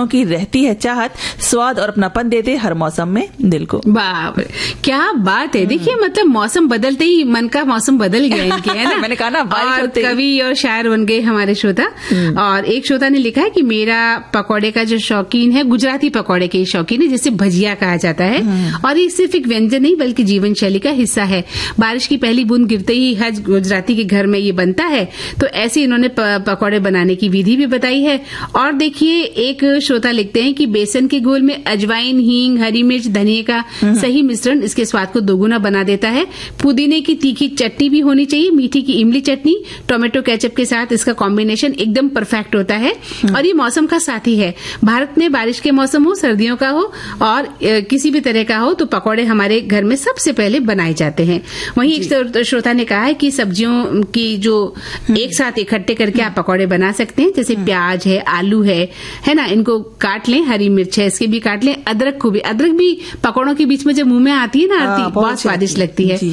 पकौड़ों की रहती है चाहत, स्वाद और अपनापन देते हर मौसम में दिल को। बाप रे, क्या बात है। देखिए मतलब मौसम बदलते ही मन का मौसम बदल गया इनके, है ना। मैंने कहा ना, और कवि और शायर बन गए हमारे श्रोता। और एक श्रोता ने लिखा है कि मेरा पकौड़े का जो शौकीन है, गुजराती पकौड़े के शौकीन है, जिसे भजिया कहा जाता है। और ये सिर्फ एक व्यंजन नहीं बल्कि जीवन शैली का हिस्सा है। बारिश की पहली बूंद गिरते ही हर गुजराती के घर में ये बनता है। तो ऐसे इन्होंने पकौड़े बनाने की विधि भी बताई है। और देखिए एक श्रोता लिखते हैं कि बेसन के घोल में अजवाइन, हींग, हरी मिर्च, धनिया का सही मिश्रण इसके स्वाद को दोगुना बना देता है। पुदीने की तीखी चटनी भी होनी चाहिए, मीठी की इमली चटनी, टोमेटो केचप के साथ इसका कॉम्बिनेशन एकदम परफेक्ट होता है। और ये मौसम का साथी है। भारत में बारिश के मौसम हो, सर्दियों का हो और किसी भी तरह का हो, तो पकौड़े हमारे घर में सबसे पहले बनाए जाते हैं। वहीं एक श्रोता ने कहा है कि सब्जियों की जो एक साथ इकट्ठे करके आप पकौड़े बना सकते हैं, जैसे प्याज है, आलू है ना, इनको काट लें, हरी मिर्च है इसके भी काट लें, अदरक को भी। अदरक भी पकौड़ों के बीच में जब मुंह में आती है ना आरती, बहुत स्वादिष्ट लगती है।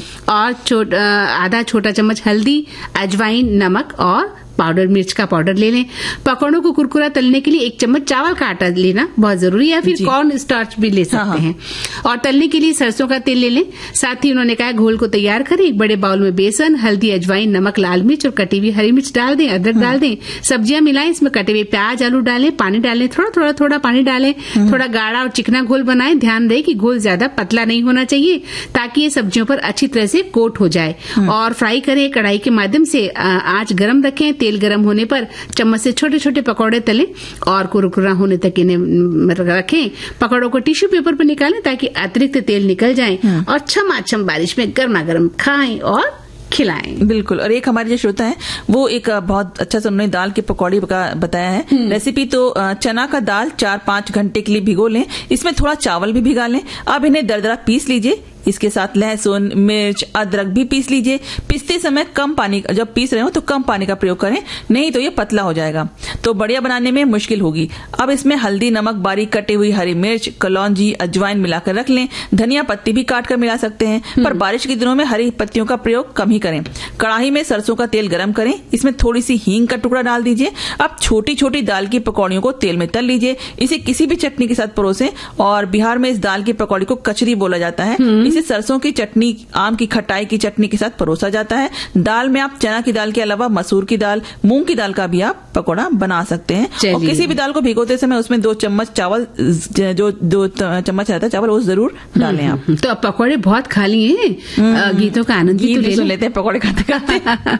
और आधा छोटा चम्मच हल्दी, अजवाइन, नमक और पाउडर, मिर्च का पाउडर ले लें। पकौड़ों को कुरकुरा तलने के लिए 1 चम्मच चावल का आटा लेना बहुत जरूरी है, या फिर कॉर्न स्टार्च भी ले सकते हैं। और तलने के लिए सरसों का तेल ले लें। साथ ही उन्होंने कहा घोल को तैयार करें। एक बड़े बाउल में बेसन, हल्दी, अजवाइन, नमक, लाल मिर्च और कटी हुई हरी मिर्च डाल दें, अदरक डाल दें, सब्जियां मिलाएं, इसमें कटे हुए प्याज, आलू डालें, पानी डालें, थोड़ा पानी डालें, थोड़ा गाढ़ा और चिकना घोल बनाएं। ध्यान दें कि घोल ज्यादा पतला नहीं होना चाहिए ताकि ये सब्जियों पर अच्छी तरह से कोट हो जाए। और फ्राई करें कढ़ाई के माध्यम से, आंच गर्म रखें। तेल गर्म होने पर चम्मच से छोटे छोटे पकौड़े तलें और कुरकुरा होने तक इन्हें रखें। पकौड़ों को टिश्यू पेपर पर निकालें ताकि अतिरिक्त तेल निकल जाए और छमाछम बारिश में गर्मा गर्म खाएं और खिलाएं। बिल्कुल। और एक हमारे जो श्रोता है वो एक बहुत अच्छा सा उन्होंने दाल की पकौड़ी का बताया है रेसिपी। तो चना का दाल 4-5 घंटे के लिए भिगो लें, इसमें थोड़ा चावल भी भिगा लें। अब इन्हें दरदरा पीस लीजिए, इसके साथ लहसुन, मिर्च, अदरक भी पीस लीजिए। पीसते समय कम पानी, जब पीस रहे हो तो कम पानी का प्रयोग करें, नहीं तो ये पतला हो जाएगा, तो बढ़िया बनाने में मुश्किल होगी। अब इसमें हल्दी, नमक, बारीक कटी हुई हरी मिर्च, कलौंजी, अजवाइन मिलाकर रख लें। धनिया पत्ती भी काट कर मिला सकते हैं, पर बारिश के दिनों में हरी पत्तियों का प्रयोग कम ही करें। कढ़ाई में सरसों का तेल गरम करें, इसमें थोड़ी सी हींग का टुकड़ा डाल दीजिए। अब छोटी छोटी दाल की पकौड़ियों को तेल में तल लीजिए। इसे किसी भी चटनी के साथ परोसें। और बिहार में इस दाल की पकौड़ी को कचरी बोला जाता है। इसे सरसों की चटनी, आम की खटाई की चटनी के साथ परोसा जाता है। दाल में आप चना की दाल के अलावा मसूर की दाल, मूंग की दाल का भी आप पकौड़ा बना सकते हैं। और किसी भी दाल को भिगोते समय उसमें 2 चम्मच चावल, जो 2 चम्मच रहता है चावल, वो जरूर डालें आप। तो अब पकौड़े बहुत खा लिए हैं, गीतों का आनंद भी तो ले लेते हैं पकौड़े खाते खाते।